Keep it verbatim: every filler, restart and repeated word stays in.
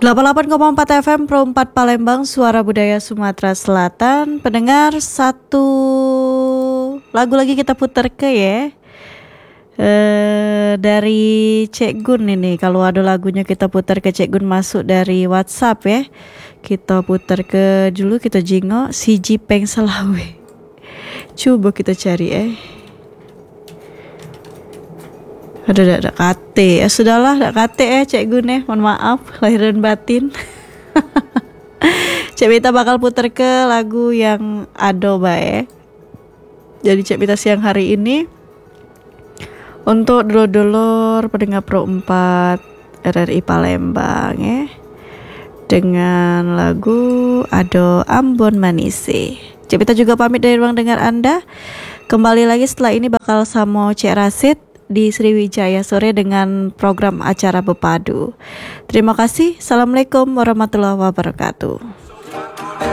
delapan puluh delapan koma empat F M Pro empat Palembang, Suara Budaya Sumatera Selatan. Pendengar, satu lagu lagi kita putar ke ya. Uh, dari Cek Gun ini. Kalau ada lagunya kita putar ke Cek Gun masuk dari WhatsApp ya. Kita putar ke dulu, kita jingok Siji Peng Selawe. Coba kita cari eh. Ada dak dak kate. Ya sudahlah dak kate eh Cek Gun eh. Mohon maaf lahir dan batin. Cek Bita bakal putar ke lagu yang ado bae. Jadi Cek Bita siang hari ini untuk dulur-dulur pendengar Pro empat R R I Palembang ya, dengan lagu Ado Ambon Manise. Cek Bita juga pamit dari ruang dengar Anda. Kembali lagi setelah ini bakal sama Cek Rasid di Sriwijaya sore dengan program acara Bepadu. Terima kasih. Assalamualaikum warahmatullahi wabarakatuh.